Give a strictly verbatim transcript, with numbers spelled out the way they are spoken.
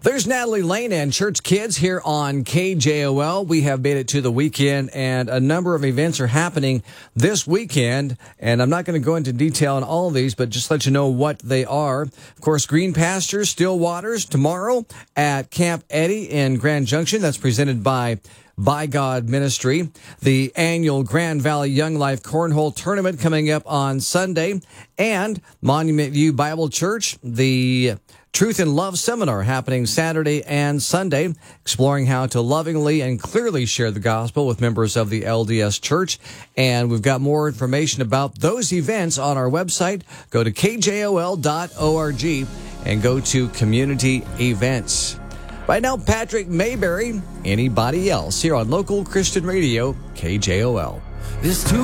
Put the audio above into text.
There's Natalie Lane and Church Kids here on K J O L. We have made it to the weekend, and a number of events are happening this weekend. And I'm not going to go into detail on all of these, but just let you know what they are. Of course, Green Pastures, Still Waters tomorrow at Camp Eddy in Grand Junction. That's presented by By God Ministry. The annual Grand Valley Young Life Cornhole Tournament coming up on Sunday. And Monument View Bible Church, the Truth and Love Seminar happening Saturday and Sunday, exploring how to lovingly and clearly share the gospel with members of the L D S Church. And we've got more information about those events on our website. Go to K J O L dot org and go to Community Events. Right now, Patrick Mayberry, Anybody Else, here on Local Christian Radio, K J O L. There's two